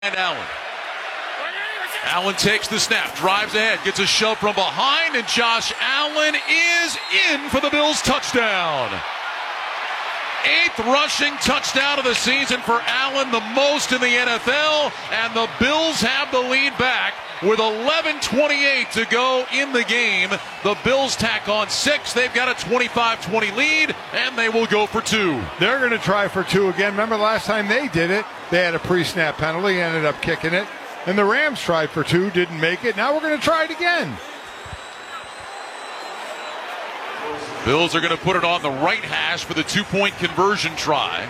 And Allen takes the snap, drives ahead, gets a shove from behind, and Josh Allen is in for the Bills' touchdown. 8th rushing touchdown of the season for Allen, the most in the NFL, and the Bills have the lead back with 11:28 to go in the game. The Bills tack on 6. They've got a 25-20 lead, and they will go for 2. They're going to try for 2 again. Remember last time they did it, they had a pre-snap penalty, ended up kicking it. And the Rams tried for 2, didn't make it. Now we're going to try it again. Bills are going to put it on the right hash for the 2-point conversion try.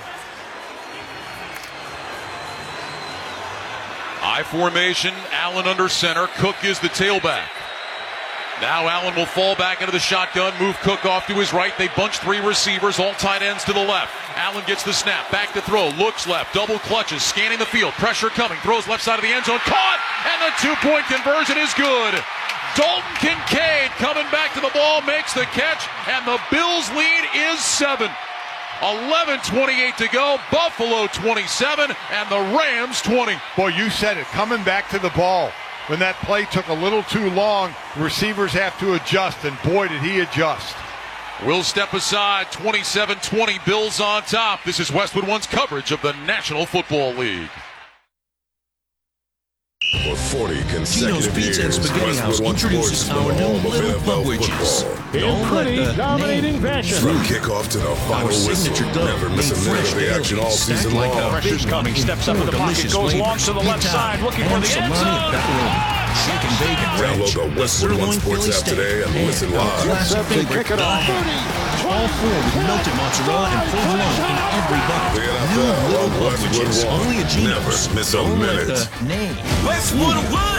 I formation, Allen under center. Cook is the tailback. Now Allen will fall back into the shotgun, move Cook off to his right. They bunch 3 receivers, all tight ends to the left. Allen gets the snap, back to throw, looks left, double clutches, scanning the field, pressure coming, throws left side of the end zone, caught, and the 2-point conversion is good. Dalton Kincaid coming back to the ball, makes the catch, and the Bills' lead is 7. 11:28 to go, Buffalo 27, and the Rams 20. Boy, you said it, coming back to the ball. When that play took a little too long, receivers have to adjust, and boy, did he adjust. We'll step aside, 27-20, Bills on top. This is Westwood One's coverage of the National Football League. For 40 consecutive Pizza years, and Spaghetti House introduces our new Little Bubwidges. In pretty dominating fashion. From kickoff to the final whistle, never miss a minute of the action all season long. Pressure's coming, steps up in the pocket, goes long to the left side, looking for the end zone. Shake and bake and Download the Westwood One Sports app today and listen live. Classic favorite, the ham. All 4 with melted mozzarella and provolone in every bite. The New NFL Little on Westwood Bubwidges, One. only a Geno's. Never miss a Don't let minute. the name. Westwood One.